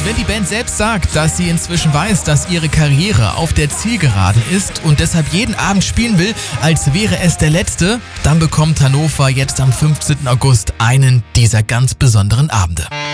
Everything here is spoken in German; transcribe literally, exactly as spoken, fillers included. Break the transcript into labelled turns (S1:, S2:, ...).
S1: wenn die Band selbst sagt, dass sie inzwischen weiß, dass ihre Karriere auf der Zielgeraden ist und deshalb jeden Abend spielen will, als wäre es der letzte, dann bekommt Hannover jetzt am fünfzehnten August einen dieser ganz besonderen Abende.